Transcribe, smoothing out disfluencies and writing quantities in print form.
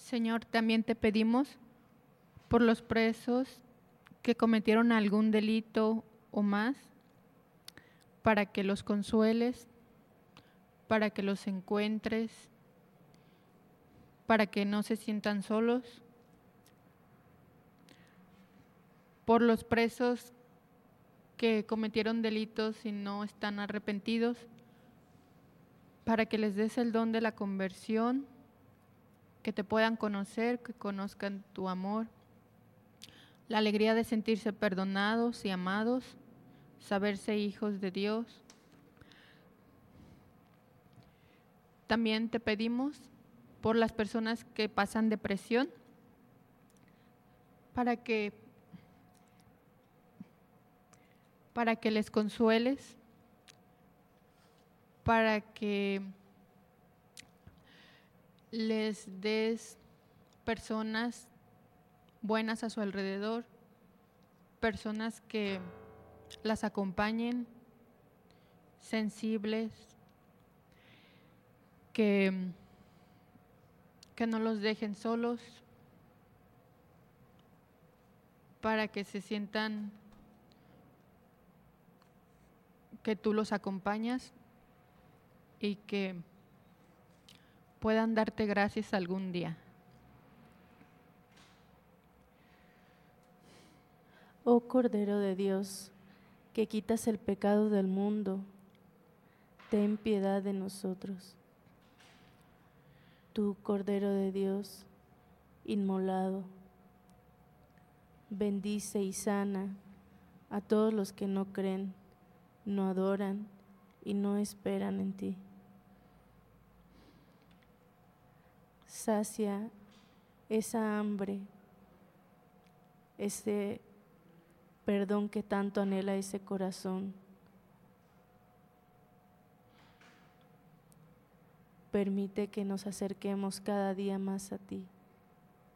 Señor, también te pedimos por los presos que cometieron algún delito o más, para que los consueles, para que los encuentres, para que no se sientan solos. Por los presos que cometieron delitos y no están arrepentidos, para que les des el don de la conversión, que te puedan conocer, que conozcan tu amor, la alegría de sentirse perdonados y amados, saberse hijos de Dios. También te pedimos por las personas que pasan depresión, para que les consueles, para que les des personas buenas a su alrededor, personas que las acompañen, sensibles, que no los dejen solos, para que se sientan que tú los acompañas y que puedan darte gracias algún día. Oh Cordero de Dios, que quitas el pecado del mundo, ten piedad de nosotros. Tú, Cordero de Dios, inmolado, bendice y sana a todos los que no creen, no adoran y no esperan en ti. Sacia esa hambre, ese perdón que tanto anhela ese corazón. Permite que nos acerquemos cada día más a ti.